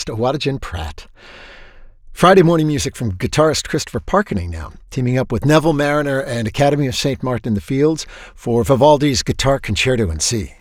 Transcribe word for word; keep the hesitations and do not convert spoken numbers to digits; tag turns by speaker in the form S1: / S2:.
S1: Waddington Pratt. Friday morning music from guitarist Christopher Parkening now, teaming up with Neville Marriner and Academy of Saint Martin in the Fields for Vivaldi's Guitar Concerto in C.